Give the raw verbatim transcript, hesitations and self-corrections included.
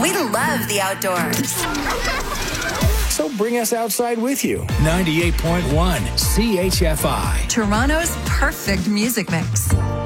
We love the outdoors. So bring us outside with you. ninety-eight point one C H F I. Toronto's perfect music mix.